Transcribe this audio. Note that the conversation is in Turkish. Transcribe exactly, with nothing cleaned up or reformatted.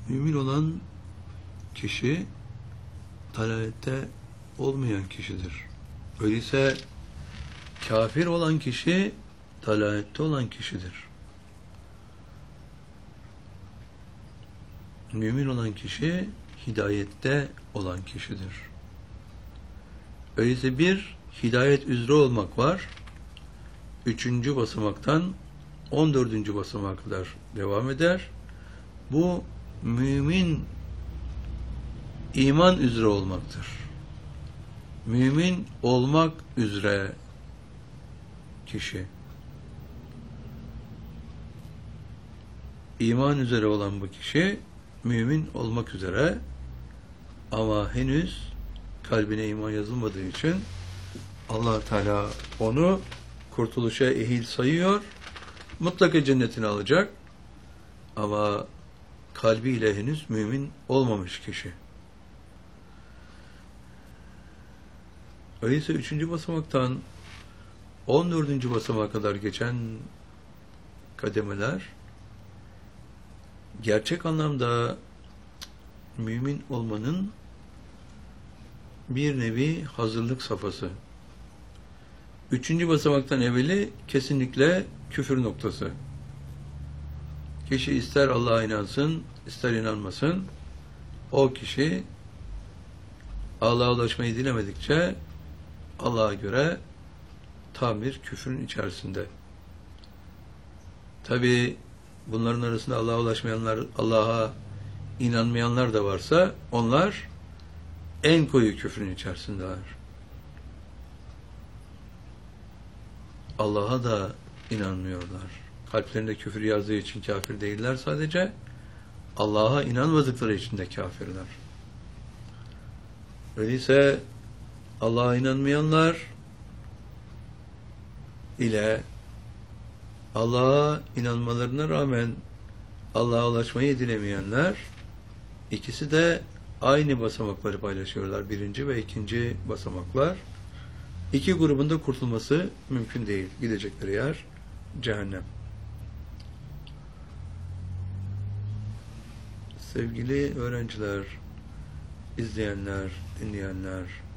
Mümin olan kişi dalalette olmayan kişidir. Öyleyse kafir olan kişi dalalette olan kişidir. Mümin olan kişi hidayette olan kişidir. Öyleyse bir hidayet üzere olmak var. Üçüncü basamaktan on dördüncü basamağa kadar devam eder. Bu mümin iman üzere olmaktır. Mümin olmak üzere kişi. İman üzere olan bu kişi mümin olmak üzere ama henüz kalbine iman yazılmadığı için Allah Teala onu kurtuluşa ehil sayıyor. Mutlaka cennetini alacak. Ama kalbiyle henüz mümin olmamış kişi. Öyleyse üçüncü basamaktan on dördüncü basamağa kadar geçen kademeler gerçek anlamda mümin olmanın bir nevi hazırlık safhası. Üçüncü basamaktan evveli kesinlikle küfür noktası. Kişi ister Allah'a inansın, ister inanmasın, o kişi Allah'a ulaşmayı dilemedikçe Allah'a göre tam bir küfrün içerisinde. Tabi bunların arasında Allah'a ulaşmayanlar, Allah'a inanmayanlar da varsa onlar en koyu küfrün içerisindeler. Allah'a da inanmıyorlar. Kalplerinde küfür yazdığı için kafir değiller sadece. Allah'a inanmadıkları için de kafirler. Öyleyse Allah'a inanmayanlar ile Allah'a inanmalarına rağmen Allah'a ulaşmayı dilemeyenler ikisi de aynı basamakları paylaşıyorlar. Birinci ve ikinci basamaklar. İki grubun da kurtulması mümkün değil. Gidecekleri yer cehennem. Sevgili öğrenciler, izleyenler, dinleyenler,